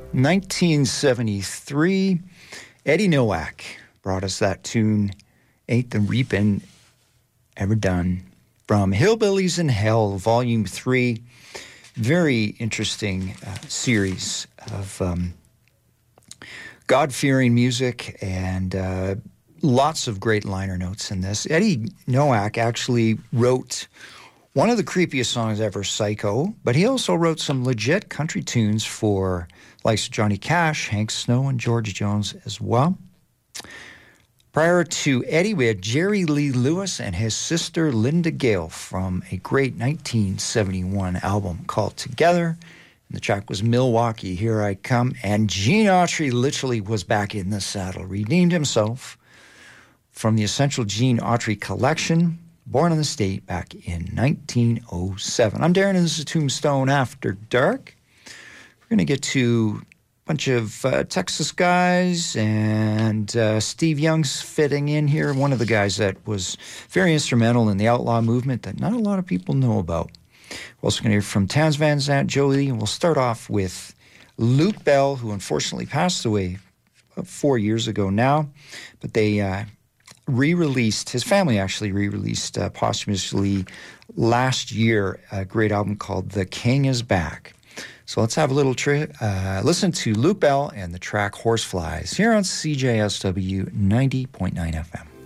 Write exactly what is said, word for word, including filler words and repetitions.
nineteen seventy-three, Eddie Nowak brought us that tune, Ain't the Reapin' Ever Done, from Hillbillies in Hell, Volume three. Very interesting uh, series of um, God-fearing music and uh, lots of great liner notes in this. Eddie Nowak actually wrote one of the creepiest songs ever, Psycho, but he also wrote some legit country tunes for likes of Johnny Cash, Hank Snow, and George Jones as well. Prior to Eddie, we had Jerry Lee Lewis and his sister Linda Gale from a great nineteen seventy-one album called Together. And the track was Milwaukee, Here I Come. And Gene Autry literally was back in the saddle, redeemed himself from the Essential Gene Autry collection, born in the state back in nineteen oh seven. I'm Darren, and this is Tombstone After Dark. We're going to get to bunch of uh, Texas guys, and uh, Steve Young's fitting in here, one of the guys that was very instrumental in the outlaw movement that not a lot of people know about. We're also going to hear from Townes Van Zandt, Jolie, and we'll start off with Luke Bell, who unfortunately passed away four years ago now, but they uh, re-released, his family actually re-released uh, posthumously last year a great album called The King Is Back. So let's have a little tri- uh, listen to Luke Bell and the track Horseflies here on C J S W ninety point nine F M.